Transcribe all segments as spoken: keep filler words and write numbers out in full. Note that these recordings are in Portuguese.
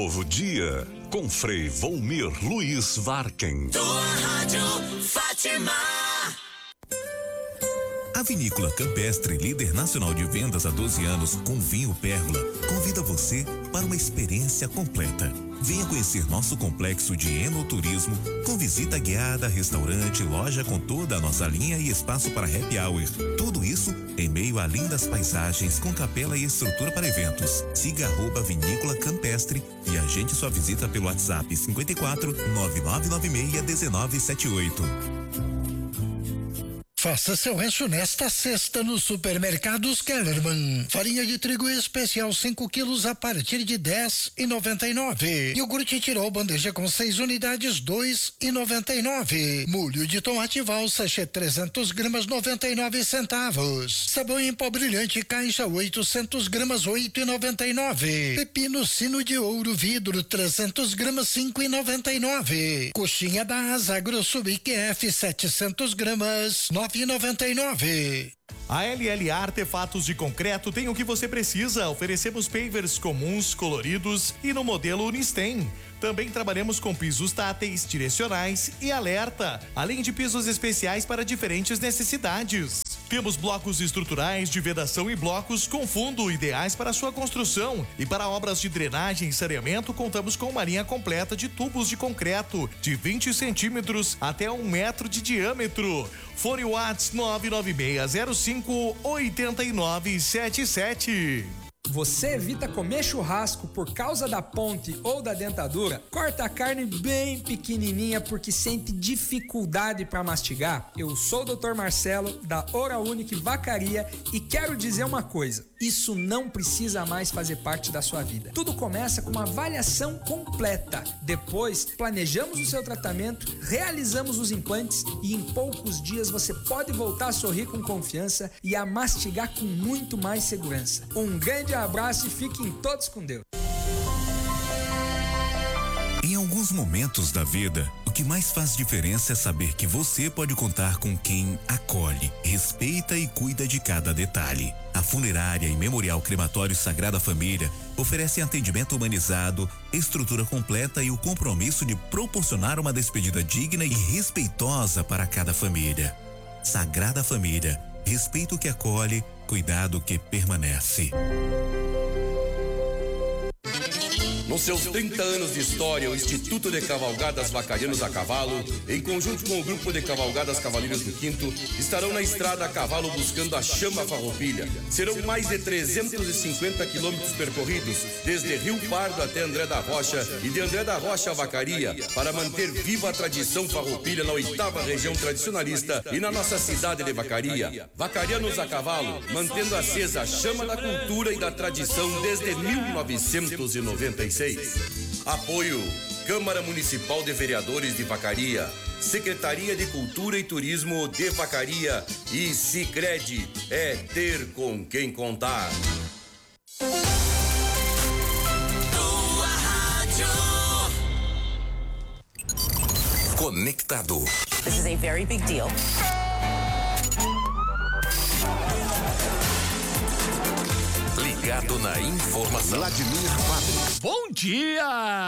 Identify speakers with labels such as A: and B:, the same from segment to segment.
A: novo dia com Frei Volmir Luiz Varken.
B: Tua Rádio Fátima.
C: A Vinícola Campestre, líder nacional de vendas há doze anos com vinho Pérola, convida você para uma experiência completa. Venha conhecer nosso complexo de enoturismo com visita guiada, restaurante, loja com toda a nossa linha e espaço para happy hour. Tudo isso em meio a lindas paisagens com capela e estrutura para eventos. Siga arroba Vinícola Campestre e agende sua visita pelo WhatsApp cinquenta e quatro, nove nove nove seis, um nove sete oito.
D: Faça seu rancho nesta sexta no Supermercados Kellerman. Farinha de trigo especial cinco quilos a partir de dez e noventa e nove. Iogurte Tirol bandeja com seis unidades dois e noventa e nove. Molho de tomate Val sachê trezentos gramas noventa e nove centavos. Sabão em pó brilhante caixa oitocentos gramas oito e noventa e nove. Pepino sino de ouro vidro trezentos gramas cinco e noventa e nove. Coxinha da Asa Grosso I Q F setecentos gramas nove e noventa e nove.
E: A L L A Artefatos de Concreto tem o que você precisa. Oferecemos pavers comuns, coloridos e no modelo Unistem. Também trabalhamos com pisos táteis, direcionais e alerta, além de pisos especiais para diferentes necessidades. Temos blocos estruturais de vedação e blocos com fundo ideais para sua construção. E para obras de drenagem e saneamento, contamos com uma linha completa de tubos de concreto de vinte centímetros até um metro de diâmetro. Fone WhatsApp nove nove seis zero cinco oito nove sete sete.
F: Você evita comer churrasco por causa da ponte ou da dentadura? Corta a carne bem pequenininha porque sente dificuldade para mastigar? Eu sou o doutor Marcelo da Oral Unique Vacaria e quero dizer uma coisa: isso não precisa mais fazer parte da sua vida. Tudo começa com uma avaliação completa. Depois, planejamos o seu tratamento, realizamos os implantes e em poucos dias você pode voltar a sorrir com confiança e a mastigar com muito mais segurança. Um grande abraço e fiquem todos com Deus.
C: Em alguns momentos da vida, o que mais faz diferença é saber que você pode contar com quem acolhe, respeita e cuida de cada detalhe. A Funerária e Memorial Crematório Sagrada Família oferecem atendimento humanizado, estrutura completa e o compromisso de proporcionar uma despedida digna e respeitosa para cada família. Sagrada Família, respeito que acolhe, cuidado que permanece.
G: Nos seus trinta anos de história, o Instituto de Cavalgadas Vacarianos a Cavalo, em conjunto com o Grupo de Cavalgadas Cavaleiros do Quinto, estarão na estrada a cavalo buscando a chama farroupilha. Serão mais de trezentos e cinquenta quilômetros percorridos, desde Rio Pardo até André da Rocha e de André da Rocha a Vacaria, para manter viva a tradição farroupilha na oitava região tradicionalista e na nossa cidade de Vacaria. Vacarianos a Cavalo, mantendo acesa a chama da cultura e da tradição desde mil novecentos e noventa e seis. Apoio Câmara Municipal de Vereadores de Vacaria, Secretaria de Cultura e Turismo de Vacaria e Sicredi, é ter com quem contar.
B: Tua Rádio.
C: Conectado.
H: This is a very big deal.
C: Ligado na informação. Vladimir Padre.
I: Bom dia!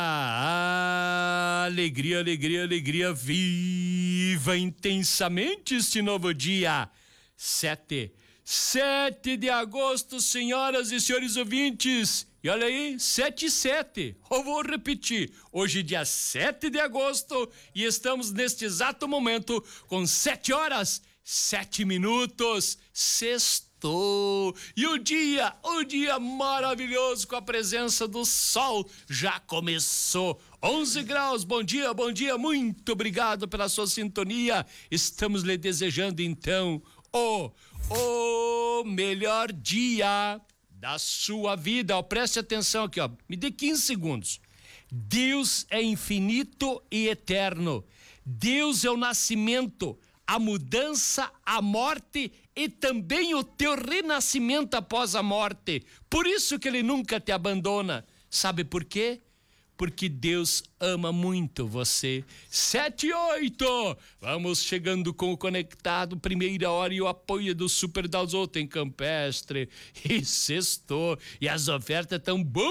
I: Alegria, alegria, alegria. Viva intensamente este novo dia. Sete. Sete de agosto, senhoras e senhores ouvintes. E olha aí, sete e sete. Eu vou repetir. Hoje, dia sete de agosto, e estamos neste exato momento com sete horas, sete minutos. Sexto. E o dia, o dia maravilhoso com a presença do sol já começou. onze graus, bom dia, bom dia, muito obrigado pela sua sintonia. Estamos lhe desejando então o, o melhor dia da sua vida. Ó, preste atenção aqui, ó. Me dê quinze segundos. Deus é infinito e eterno. Deus é o nascimento, a mudança, a morte e também o teu renascimento após a morte. Por isso que ele nunca te abandona. Sabe por quê? Porque Deus ama muito você. Sete e oito. Vamos chegando com o Conectado, primeira hora, e o apoio do Super Dalzotto em Campestre. E sextou. E as ofertas estão bombando.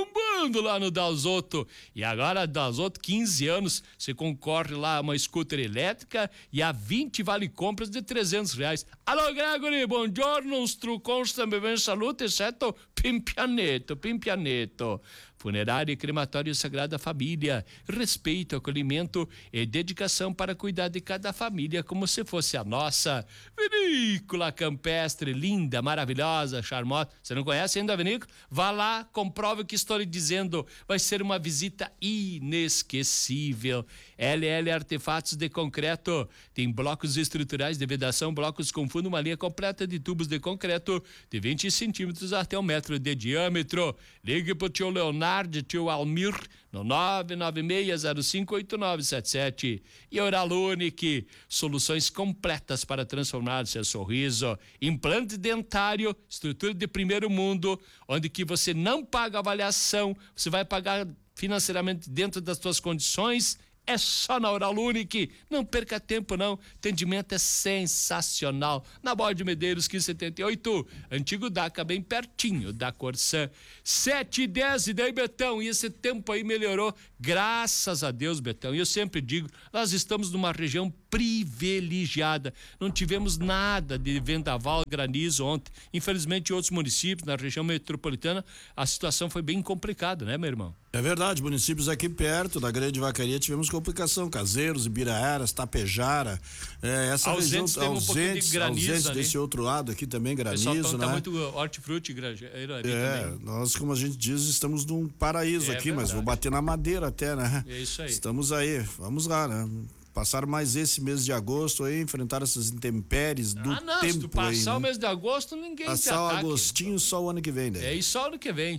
I: bombando lá no Dalzotto. E agora, Dalzotto, quinze anos, você concorre lá a uma scooter elétrica e a vinte vale compras de trezentos reais. Alô, Gregory, buongiorno, uns trucons também vem salute, certo? Pimpianeto, pimpianeto. Funerária e crematório Sagrada Família. Respeito, acolhimento e dedicação para cuidar de cada família como se fosse a nossa. Vinícola Campestre, linda, maravilhosa, charmosa. Você não conhece ainda a vinícola? Vá lá, comprove o que estou lhe dizendo. Vai ser uma visita inesquecível. L L Artefatos de Concreto. Tem blocos estruturais de vedação, blocos com fundo, uma linha completa de tubos de concreto de vinte centímetros até um metro de diâmetro. Ligue pro tio Leonardo, tio Almir, no nove nove seis zero cinco oito nove sete sete. E Oralunic, soluções completas para transformar seu sorriso. Implante dentário, estrutura de primeiro mundo, onde que você não paga avaliação, você vai pagar financeiramente dentro das suas condições. É só na Oralunic, não perca tempo não, atendimento é sensacional. Na Borda de Medeiros, quinze setenta e oito, antigo Daca, bem pertinho da Corsã. sete e dez, e daí, Betão, e esse tempo aí melhorou, graças a Deus, Betão. E eu sempre digo, nós estamos numa região privilegiada, não tivemos nada de vendaval, granizo ontem. Infelizmente, em outros municípios, na região metropolitana, a situação foi bem complicada, né, meu irmão?
H: É verdade, municípios aqui perto da Grande Vacaria tivemos complicação, Caseiros, Ibiraeras, Tapejara, é, essa
I: ausentes
H: região,
I: um
H: ausentes,
I: de granizo
H: ausentes
I: ali.
H: Desse outro lado aqui também, granizo,
I: pessoal
H: né?
I: Tá muito hortifruti, grajeiro ali
H: é,
I: também.
H: nós, como a gente diz, estamos num paraíso
I: É
H: aqui,
I: verdade.
H: mas vou bater na madeira até, né?
I: É isso aí.
H: Estamos aí, vamos lá, né? Passar mais esse mês de agosto aí, enfrentar essas intempéries do
I: ah, não,
H: tempo
I: se tu passar
H: aí,
I: o
H: né?
I: mês de agosto, ninguém
H: Passar
I: te
H: o
I: ataque.
H: agostinho só o ano que vem, né?
I: É isso só ano que vem.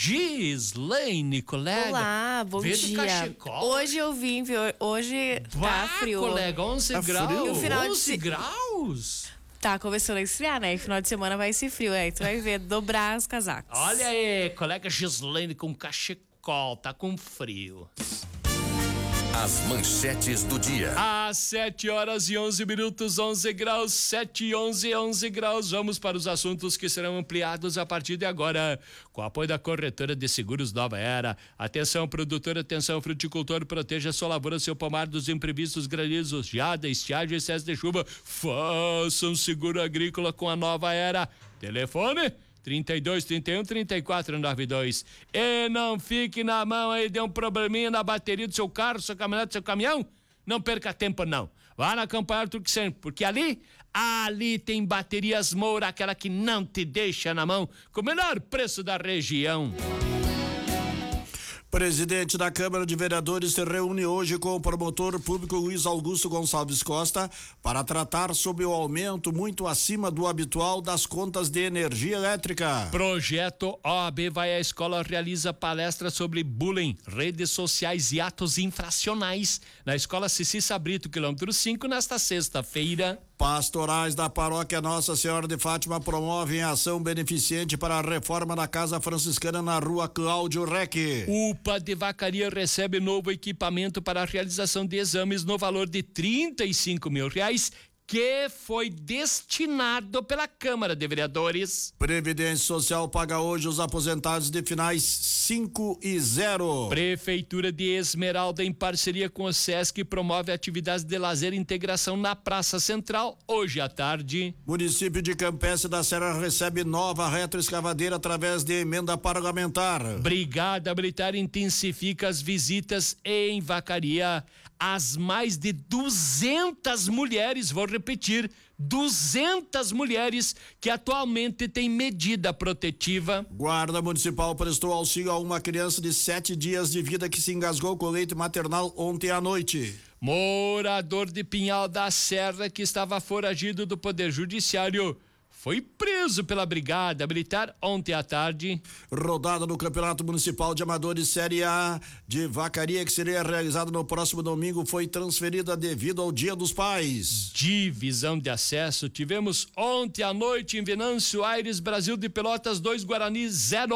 I: Gislaine, colega.
J: Olá, bom
I: Vê do
J: dia.
I: cachecol.
J: Hoje eu vim, viu? Hoje
I: Bah,
J: tá frio.
I: colega, onze
H: Tá
I: graus.
H: frio?
J: E o final de
I: onze
J: se-
I: graus.
J: Tá começando a esfriar, né? E final de semana vai ser frio, aí tu vai ver, dobrar os casacos.
I: Olha aí, colega Gislaine com cachecol, tá com frio.
G: As manchetes do dia.
I: Às sete horas e onze minutos, onze graus, sete e onze, onze graus. Vamos para os assuntos que serão ampliados a partir de agora. Com o apoio da Corretora de Seguros Nova Era. Atenção, produtor, atenção, fruticultor, proteja sua lavoura, seu pomar dos imprevistos, granizos, geada, estiagem, excesso de chuva. Faça um seguro agrícola com a Nova Era. Telefone trinta e dois, trinta e um, trinta e quatro, noventa e dois. E não fique na mão aí, deu um probleminha na bateria do seu carro, sua caminhonete, seu caminhão. Não perca tempo, não. Vá na Campanha Truque Sempre, porque ali, ali tem baterias Moura, aquela que não te deixa na mão, com o melhor preço da região.
H: Presidente da Câmara de Vereadores se reúne hoje com o promotor público Luiz Augusto Gonçalves Costa para tratar sobre o aumento muito acima do habitual das contas de energia elétrica.
I: Projeto O A B Vai à Escola realiza palestra sobre bullying, redes sociais e atos infracionais na Escola Cici Sabrito, quilômetro cinco, nesta sexta-feira.
H: Pastorais da Paróquia Nossa Senhora de Fátima promovem ação beneficente para a reforma da Casa Franciscana na Rua Cláudio Reck.
I: U P A de Vacaria recebe novo equipamento para a realização de exames no valor de trinta e cinco mil reais, que foi destinado pela Câmara de Vereadores.
H: Previdência Social paga hoje os aposentados de finais cinco e zero.
I: Prefeitura de Esmeralda, em parceria com o Sesc, promove atividades de lazer e integração na Praça Central, hoje à tarde.
H: Município de Campestre da Serra recebe nova retroescavadeira através de emenda parlamentar.
I: Brigada Militar intensifica as visitas em Vacaria. As mais de duzentas mulheres, vou repetir, duzentas mulheres que atualmente têm medida protetiva.
H: Guarda Municipal prestou auxílio a uma criança de sete dias de vida que se engasgou com leite maternal ontem à noite.
I: Morador de Pinhal da Serra, que estava foragido do Poder Judiciário, foi preso pela Brigada Militar ontem à tarde.
H: Rodada no Campeonato Municipal de Amadores Série A de Vacaria, que seria realizada no próximo domingo, foi transferida devido ao Dia dos Pais.
I: Divisão de acesso, tivemos ontem à noite em Venâncio Aires, Brasil de Pelotas dois, Guarani zero.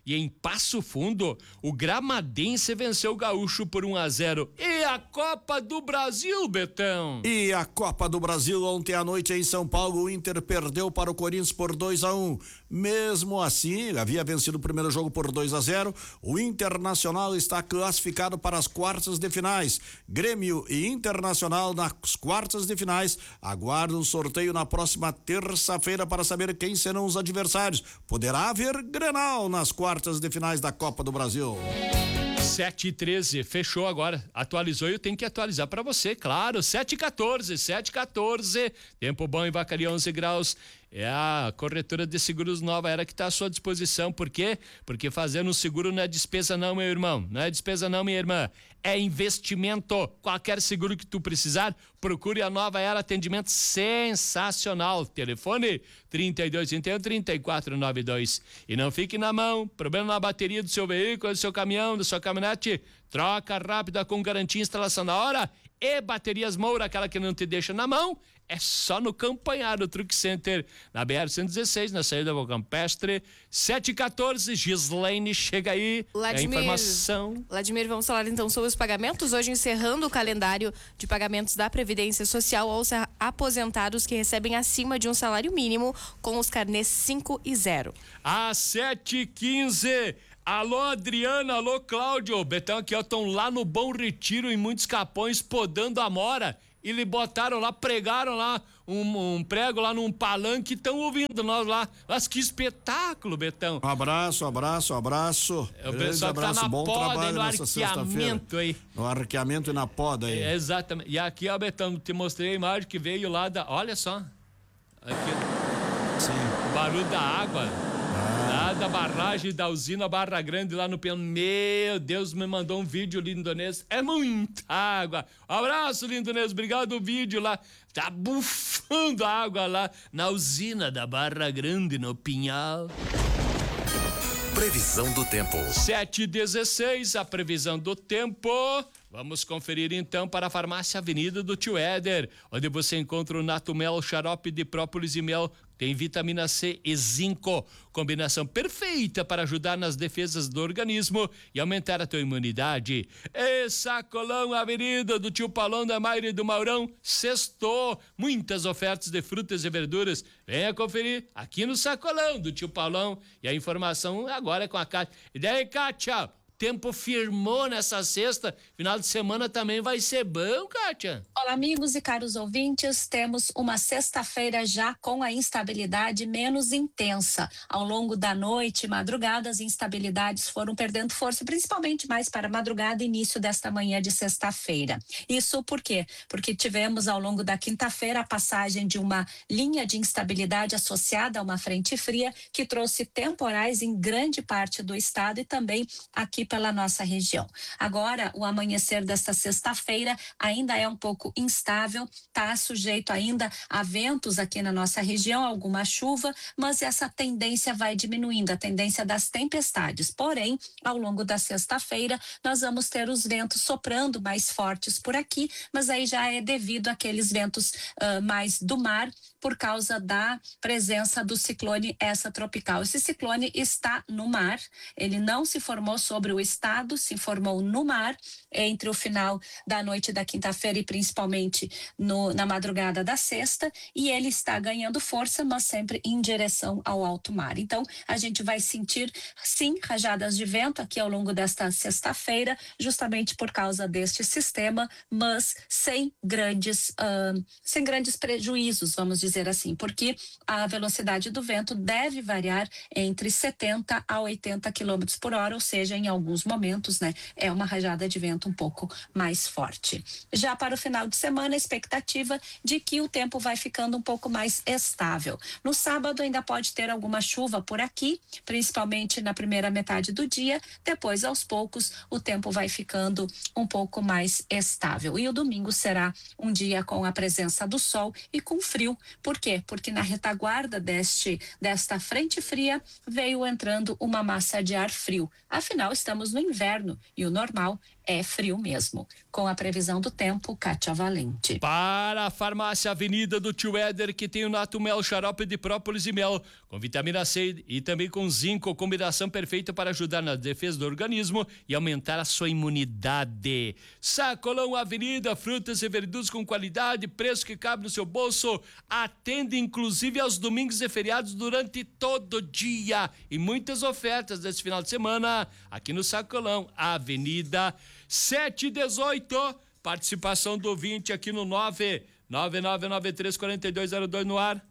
I: E em Passo Fundo, o Gramadense venceu o Gaúcho por um a zero. E a Copa do Brasil, Betão?
H: E a Copa do Brasil ontem à noite em São Paulo, o Inter perdeu para o Corinthians por dois a um. Mesmo assim, havia vencido o primeiro jogo por dois a zero. O Internacional está classificado para as quartas de finais. Grêmio e Internacional nas quartas de finais aguardam o sorteio na próxima terça-feira para saber quem serão os adversários. Poderá haver Grenal nas quartas de finais da Copa do Brasil.
I: sete e treze, fechou agora. Atualizou e eu tenho que atualizar para você, claro. sete e quatorze, sete e quatorze. Tempo bom em Vacaria, onze graus. É a corretora de seguros Nova Era que está à sua disposição. Por quê? Porque fazendo um seguro não é despesa não, meu irmão. Não é despesa não, minha irmã. É investimento. Qualquer seguro que tu precisar, procure a Nova Era. Atendimento sensacional. Telefone trinta e dois vinte e um, trinta e quatro noventa e dois. E não fique na mão. Problema na bateria do seu veículo, do seu caminhão, da sua caminhonete. Troca rápida com garantia, instalação na hora. E Baterias Moura, aquela que não te deixa na mão. É só no Campanhar, do Truck Center, na B R cento e dezesseis, na saída do Campestre. sete e quatorze, Gislaine, chega aí.
J: Vladimir,
I: é informação.
J: Vladimir, vamos falar então sobre os pagamentos. Hoje, encerrando o calendário de pagamentos da Previdência Social aos aposentados que recebem acima de um salário mínimo, com os carnês cinco e zero.
I: Às sete e quinze. Alô, Adriana, alô, Cláudio. Betão aqui, ó, estão lá no Bom Retiro, em Muitos Capões, podando a mora. E lhe botaram lá, pregaram lá um, um prego lá num palanque, estão ouvindo nós lá. Mas que espetáculo, Betão.
H: Um abraço, abraço, abraço.
I: É o pessoal que tá na
H: bom
I: poda,
H: trabalho
I: no
H: nessa
I: arqueamento aí.
H: No arqueamento e na poda aí.
I: É, exatamente. E aqui, ó, Betão, te mostrei a imagem que veio lá da... Olha só. Aqui.
H: Sim.
I: O barulho da água. Lá da barragem da usina Barra Grande, lá no piano. Meu Deus, me mandou um vídeo, lindonês. É muita água. Um abraço, lindonês. Obrigado do vídeo lá. Tá bufando a água lá na usina da Barra Grande, no Pinhal.
A: Previsão do tempo.
I: sete e dezesseis, a previsão do tempo. Vamos conferir então para a Farmácia Avenida do Tio Éder, onde você encontra o Nato Mel, xarope de própolis e mel. Tem vitamina C e zinco, combinação perfeita para ajudar nas defesas do organismo e aumentar a tua imunidade. E Sacolão, Avenida do Tio Paulão, da Maire e do Maurão, sextou. Muitas ofertas de frutas e verduras. Venha conferir aqui no Sacolão do Tio Paulão. E a informação agora é com a Kátia. E daí, Kátia? Tempo firmou nessa sexta, final de semana também vai ser bom, Kátia?
K: Olá, amigos e caros ouvintes, temos uma sexta-feira já com a instabilidade menos intensa. Ao longo da noite e madrugada, as instabilidades foram perdendo força, principalmente mais para a madrugada e início desta manhã de sexta-feira. Isso por quê? Porque tivemos ao longo da quinta-feira a passagem de uma linha de instabilidade associada a uma frente fria que trouxe temporais em grande parte do estado e também aqui pela nossa região. Agora, o amanhecer desta sexta-feira ainda é um pouco instável, está sujeito ainda a ventos aqui na nossa região, alguma chuva, mas essa tendência vai diminuindo, a tendência das tempestades. Porém, ao longo da sexta-feira, nós vamos ter os ventos soprando mais fortes por aqui, mas aí já é devido àqueles ventos uh, mais do mar, por causa da presença do ciclone extratropical. Esse ciclone está no mar, ele não se formou sobre o estado, se formou no mar entre o final da noite da quinta-feira e principalmente no, na madrugada da sexta, e ele está ganhando força, mas sempre em direção ao alto mar. Então, a gente vai sentir, sim, rajadas de vento aqui ao longo desta sexta-feira, justamente por causa deste sistema, mas sem grandes, uh, sem grandes prejuízos, vamos dizer dizer assim, porque a velocidade do vento deve variar entre setenta a oitenta quilômetros por hora, ou seja, em alguns momentos, né, é uma rajada de vento um pouco mais forte. Já para o final de semana, a expectativa de que o tempo vai ficando um pouco mais estável. No sábado ainda pode ter alguma chuva por aqui, principalmente na primeira metade do dia, depois aos poucos o tempo vai ficando um pouco mais estável. E o domingo será um dia com a presença do sol e com frio. Por quê? Porque na retaguarda deste, desta frente fria veio entrando uma massa de ar frio. Afinal, estamos estamos no inverno e o normal é frio mesmo. Com a previsão do tempo, Kátia Valente.
I: Para a Farmácia Avenida do Tio Éder, que tem o Nato Mel, xarope de própolis e mel, com vitamina C e também com zinco, combinação perfeita para ajudar na defesa do organismo e aumentar a sua imunidade. Sacolão Avenida, frutas e verduras com qualidade, preço que cabe no seu bolso, atende inclusive aos domingos e feriados durante todo o dia e muitas ofertas desse final de semana aqui no Sacolão Avenida sete e dezoito. Participação do ouvinte aqui no nove nove nove nove três quatro dois zero dois no ar.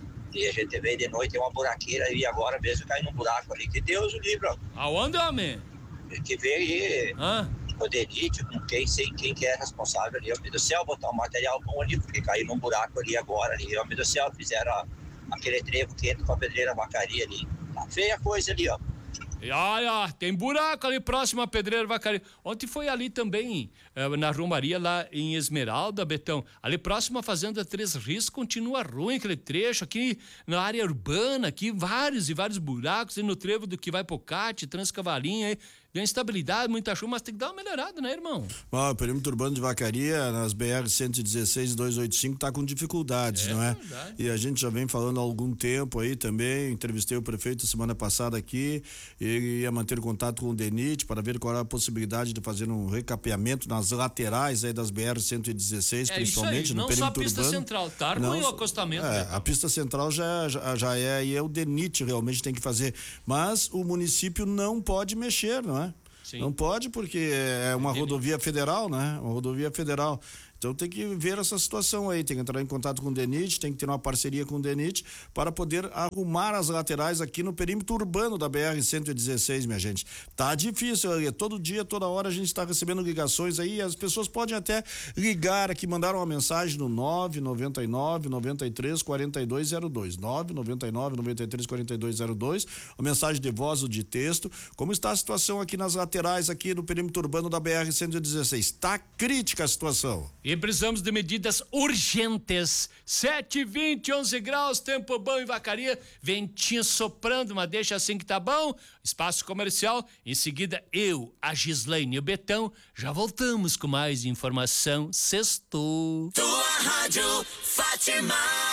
L: E a gente veio de noite, tem uma buraqueira e agora mesmo cai num buraco ali. Que Deus o livre, ó.
I: Aonde, homem?
L: Que veio aí,
I: ah?
L: o Denite, não tem, sei quem que é responsável ali. Homem do céu, botar um material bom ali, porque caiu num buraco ali agora. Ali. Homem do céu, fizeram ó, aquele trevo que entra com a pedreira vacaria ali. Tá feia a coisa ali, ó.
I: E olha, tem buraco ali próximo à Pedreira Vacaria. Ontem foi ali também, na Romaria, lá em Esmeralda, Betão. Ali próximo à Fazenda Três Rios, continua ruim aquele trecho. Aqui na área urbana, aqui vários e vários buracos. E no trevo do que vai pro Cate, Transcavalinha, aí. Deu instabilidade, muita chuva, mas tem que dar uma melhorada, né, irmão?
H: Ah, o perímetro urbano de Vacaria, nas B R cento e dezesseis e duzentos e oitenta e cinco, tá com dificuldades, é, não é? Verdade. E a gente já vem falando há algum tempo aí também, entrevistei o prefeito semana passada aqui, ele ia manter contato com o DENIT para ver qual era a possibilidade de fazer um recapeamento nas laterais aí das B R cento e dezesseis,
I: é
H: principalmente
I: isso aí,
H: no
I: não
H: perímetro
I: só a pista
H: urbano.
I: Central, tá ruim o acostamento.
H: É,
I: né?
H: a pista central já, já, já é, aí é o DENIT realmente tem que fazer, mas o município não pode mexer, não é? Sim. Não pode porque é uma rodovia federal, né? Uma rodovia federal. Então tem que ver essa situação aí, tem que entrar em contato com o DENIT, tem que ter uma parceria com o DENIT para poder arrumar as laterais aqui no perímetro urbano da B R cento e dezesseis, minha gente. Tá difícil, todo dia, toda hora a gente está recebendo ligações aí, as pessoas podem até ligar aqui, mandar uma mensagem no nove nove nove, nove três, quatro dois zero dois, nove nove nove, nove três, quatro dois zero dois, uma mensagem de voz ou de texto. Como está a situação aqui nas laterais aqui no perímetro urbano da B R cento e dezesseis? Tá crítica a situação.
I: E precisamos de medidas urgentes. sete e vinte, onze graus, tempo bom em Vacaria, ventinho soprando, mas deixa assim que tá bom. Espaço comercial, em seguida eu, a Gislaine e o Betão, já voltamos com mais informação. Sextou.
B: Tua Rádio Fátima.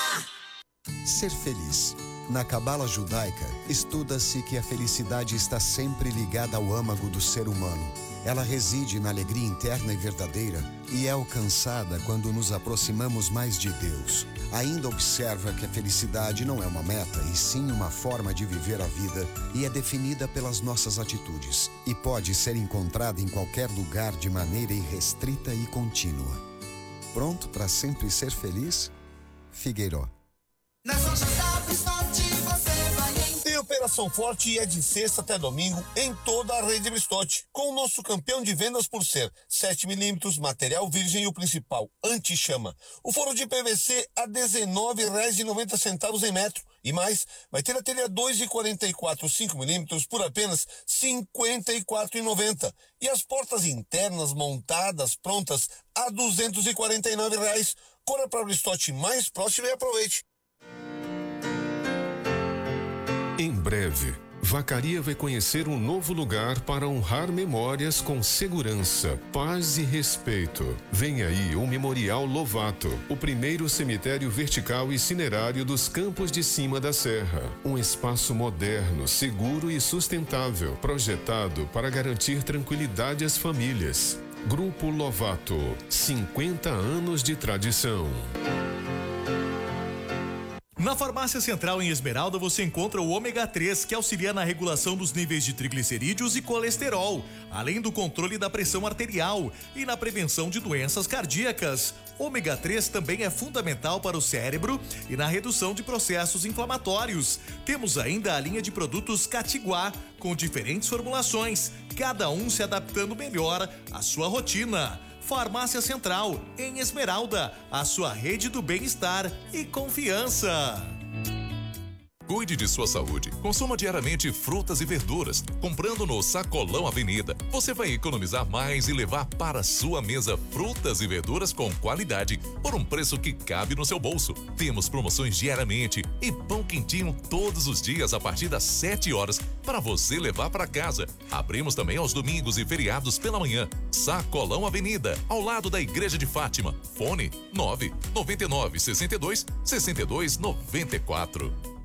M: Ser feliz. Na Cabala Judaica, estuda-se que a felicidade está sempre ligada ao âmago do ser humano. Ela reside na alegria interna e verdadeira e é alcançada quando nos aproximamos mais de Deus. Ainda observa que a felicidade não é uma meta, e sim uma forma de viver a vida e é definida pelas nossas atitudes e pode ser encontrada em qualquer lugar de maneira irrestrita e contínua. Pronto para sempre ser feliz? Figueiró.
B: Nas lojas da Bristote você vai em...
N: Tem Operação Forte e é de sexta até domingo em toda a rede Bristote, com o nosso campeão de vendas por ser sete milímetros, material virgem e o principal, anti-chama. O forro de P V C a dezenove reais e noventa centavos em metro. E mais, vai ter a telha dois e quarenta e quatro, cinco milímetros por apenas cinquenta e quatro reais e noventa centavos. E as portas internas montadas, prontas, a duzentos e quarenta e nove reais. Corra para a Bristote mais próximo e aproveite.
O: Em breve, Vacaria vai conhecer um novo lugar para honrar memórias com segurança, paz e respeito. Vem aí o Memorial Lovato, o primeiro cemitério vertical e cinerário dos Campos de Cima da Serra. Um espaço moderno, seguro e sustentável, projetado para garantir tranquilidade às famílias. Grupo Lovato, cinquenta anos de tradição.
E: Na Farmácia Central em Esmeralda você encontra o ômega três, que auxilia na regulação dos níveis de triglicerídeos e colesterol, além do controle da pressão arterial e na prevenção de doenças cardíacas. Ômega três também é fundamental para o cérebro e na redução de processos inflamatórios. Temos ainda a linha de produtos Catiguá, com diferentes formulações, cada um se adaptando melhor à sua rotina. Farmácia Central, em Esmeralda, a sua rede do bem-estar e confiança.
A: Cuide de sua saúde. Consuma diariamente frutas e verduras. Comprando no Sacolão Avenida, você vai economizar mais e levar para sua mesa frutas e verduras com qualidade por um preço que cabe no seu bolso. Temos promoções diariamente e pão quentinho todos os dias a partir das sete horas para você levar para casa. Abrimos também aos domingos e feriados pela manhã. Sacolão Avenida, ao lado da Igreja de Fátima. Fone nove nove nove, sessenta e dois, sessenta e dois, noventa e quatro.